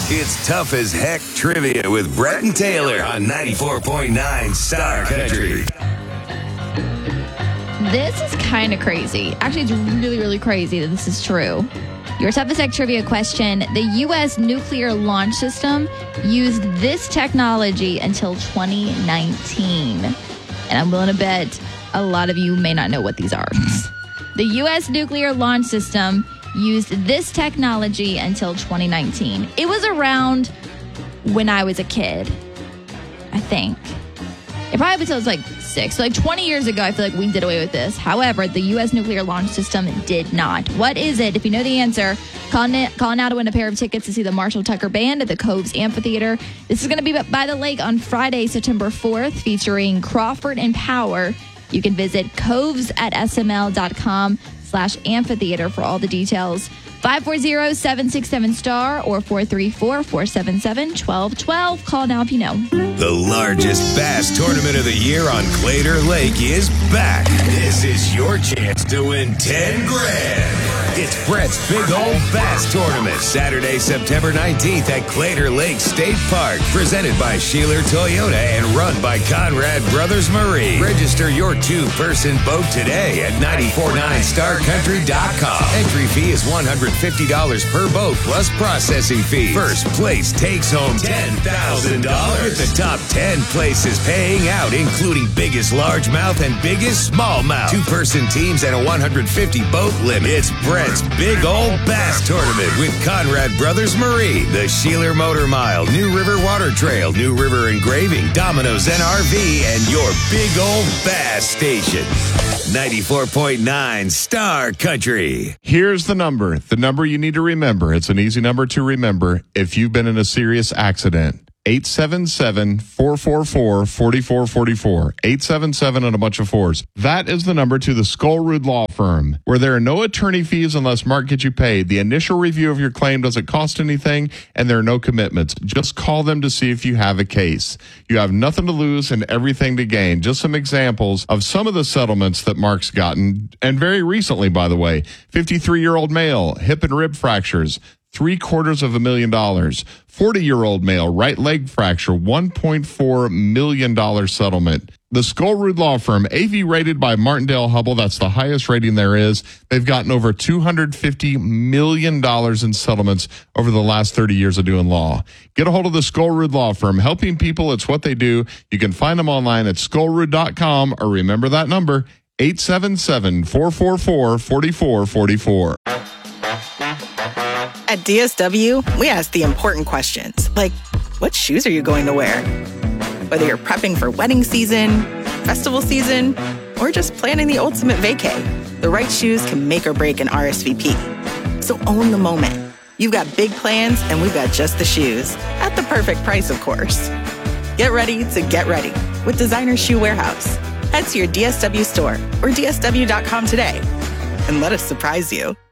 It's Tough as Heck Trivia with Brett and Taylor on 94.9 Star Country. This is kind of crazy. Actually, it's really, really crazy that this is true. Your Tough as Heck Trivia question. The U.S. nuclear launch system used this technology until 2019. And I'm willing to bet a lot of you may not know what these are. The U.S. nuclear launch system used this technology until 2019. It was around when I was a kid, I think. It probably was like 6. So like 20 years ago, I feel like we did away with this. However, the U.S. nuclear launch system did not. What is it? If you know the answer, call now to win a pair of tickets to see the Marshall Tucker Band at the Coves Amphitheater. This is going to be by the lake on Friday, September 4th, featuring Crawford and Power. You can visit covesatsml.com/amphitheater for all the details. 540-767-STAR or 434-477-1212. Call now if you know. The largest bass tournament of the year on Claytor Lake is back. This is your chance to win 10 grand. It's Brett's Big Old Bass Tournament, Saturday, September 19th at Claytor Lake State Park. Presented by Sheeler Toyota and run by Conrad Brothers Marine. Register your 2-person boat today at 949starcountry.com. Entry fee is $150 per boat plus processing fee. First place takes home $10,000. With the top 10 places paying out, including biggest largemouth and biggest smallmouth. 2-person teams and a 150 boat limit. It's Brett's Big Old Bass Tournament with Conrad Brothers Marine, the Sheeler Motor Mile, New River Water Trail, New River Engraving, Domino's NRV, and your Big Old Bass Station. 94.9 Star Country. Here's the number you need to remember. It's an easy number to remember if you've been in a serious accident. 877-444-4444. 877 and a bunch of fours. That is the number to the Skullroot Law Firm, where there are no attorney fees unless Mark gets you paid. The initial review of your claim doesn't cost anything, and there are no commitments. Just call them to see if you have a case. You have nothing to lose and everything to gain. Just some examples of some of the settlements that Mark's gotten, and very recently, by the way. 53-year-old male, hip and rib fractures, $750,000. 40-year-old male, right leg fracture, $1.4 million settlement. The Skullroot Law Firm, AV rated by Martindale Hubbell, that's the highest rating there is. They've gotten over $250 million in settlements over the last 30 years of doing law. Get a hold of the Skullroot Law Firm. Helping people, it's what they do. You can find them online at skullroot.com, or remember that number, 877-444-4444. At DSW, we ask the important questions, like, what shoes are you going to wear? Whether you're prepping for wedding season, festival season, or just planning the ultimate vacay, the right shoes can make or break an RSVP. So own the moment. You've got big plans, and we've got just the shoes, at the perfect price, of course. Get ready to get ready with Designer Shoe Warehouse. Head to your DSW store or DSW.com today, and let us surprise you.